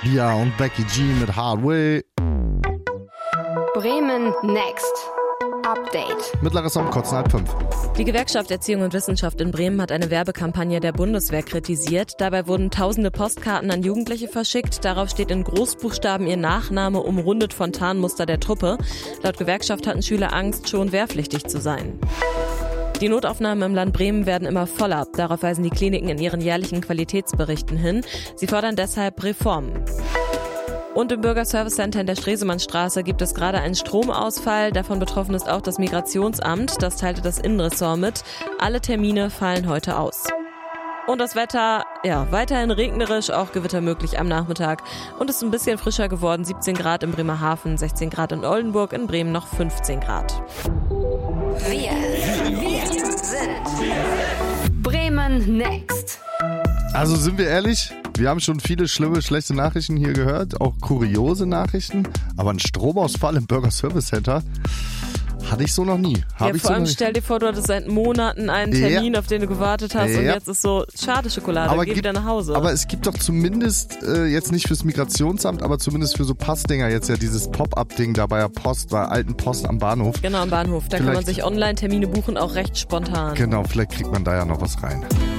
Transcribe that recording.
Lia und Becky G mit Hard Way. Bremen Next. Update. Mit Larissa um kurz nach 5. Die Gewerkschaft Erziehung und Wissenschaft in Bremen hat eine Werbekampagne der Bundeswehr kritisiert. Dabei wurden tausende Postkarten an Jugendliche verschickt. Darauf steht in Großbuchstaben ihr Nachname umrundet von Tarnmuster der Truppe. Laut Gewerkschaft hatten Schüler Angst, schon wehrpflichtig zu sein. Die Notaufnahmen im Land Bremen werden immer voller. Darauf weisen die Kliniken in ihren jährlichen Qualitätsberichten hin. Sie fordern deshalb Reformen. Und im Bürgerservice Center in der Stresemannstraße gibt es gerade einen Stromausfall. Davon betroffen ist auch das Migrationsamt. Das teilte das Innenressort mit. Alle Termine fallen heute aus. Und das Wetter, weiterhin regnerisch, auch Gewitter möglich am Nachmittag. Und es ist ein bisschen frischer geworden. 17 Grad in Bremerhaven, 16 Grad in Oldenburg, in Bremen noch 15 Grad. Wir sind Bremen Next. Also sind wir ehrlich, wir haben schon viele schlimme, schlechte Nachrichten hier gehört, auch kuriose Nachrichten, aber ein Stromausfall im Bürgerservice Center hatte ich so noch nie. Vor allem stell dir vor, du hattest seit Monaten einen Termin, auf den du gewartet hast und jetzt ist so, schade Schokolade, geh wieder nach Hause. Aber es gibt doch zumindest, jetzt nicht fürs Migrationsamt, aber zumindest für so Passdinger jetzt ja dieses Pop-Up-Ding da bei der Post, bei alten Post am Bahnhof. Genau, am Bahnhof, da kann man sich Online-Termine buchen, auch recht spontan. Genau, vielleicht kriegt man da ja noch was rein.